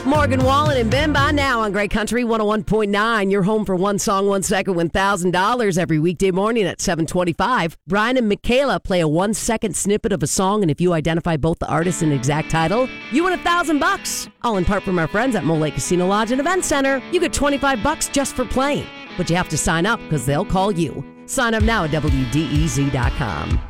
Morgan Wallen and Ben by now on Great Country 101.9. You're home for one song, 1 second, $1,000 every weekday morning at 7:25. Brian and Michaela play a 1 second snippet of a song, and if you identify both the artist and exact title, you win $1,000. All in part from our friends at Mole Lake Casino Lodge and Event Center. You get $25 just for playing, but you have to sign up because they'll call you. Sign up now at WDEZ.com.